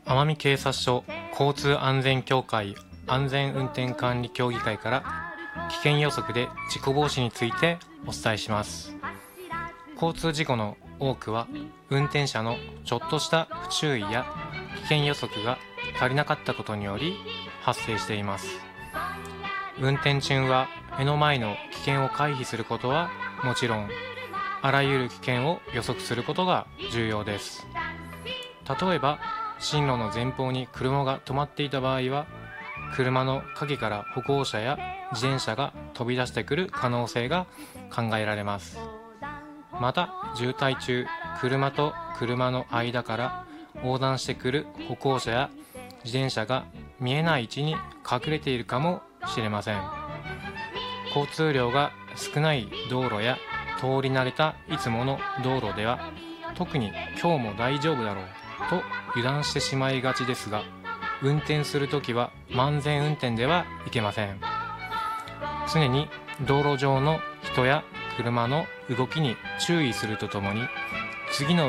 奄美警察署交通安全協会安全運転管理協議会から危険予測で事故防止についてお伝えします。交通事故の多くは運転者のちょっとした不注意や危険予測が足りなかったことにより発生しています。運転中は目の前の危険を回避することはもちろん、あらゆる危険を予測することが重要です。例えば進路の前方に車が止まっていた場合は、車の陰から歩行者や自転車が飛び出してくる可能性が考えられます。また渋滞中、車と車の間から横断してくる歩行者や自転車が見えない位置に隠れているかもしれません。交通量が少ない道路や通り慣れたいつもの道路では、特に今日も大丈夫だろうと油断してしまいがちですが、運転するときは慢全運転ではいけません。常に道路上の人や車の動きに注意するとともに、次の